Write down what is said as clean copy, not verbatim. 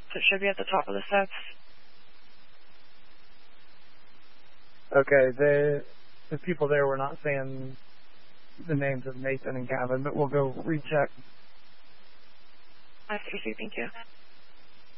So it should be at the top of the steps. Okay, the people there were not saying the names of Nathan and Gavin, but we'll go recheck. I see. Thank you.